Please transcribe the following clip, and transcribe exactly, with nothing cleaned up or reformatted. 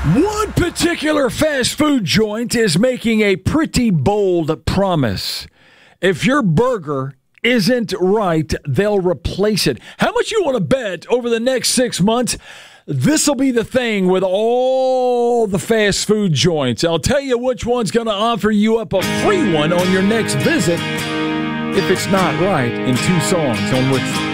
One particular fast food joint is making a pretty bold promise. If your burger isn't right, they'll replace it. How much you want to bet over the next six months? This will be the thing with all the fast food joints. I'll tell you which one's going to offer you up a free one on your next visit if it's not right in two songs on which